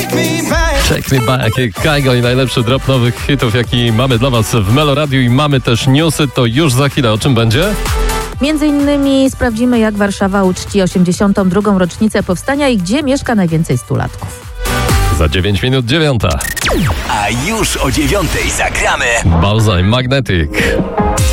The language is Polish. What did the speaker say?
Take me back, Kygo i najlepszy drop nowych hitów, jaki mamy dla was w Meloradiu, i mamy też newsy, to już za chwilę. O czym będzie? Między innymi sprawdzimy, jak Warszawa uczci 82. rocznicę powstania i gdzie mieszka najwięcej stulatków. Za 9 minut 9. A już o 9 zagramy Balzaj Magnetic.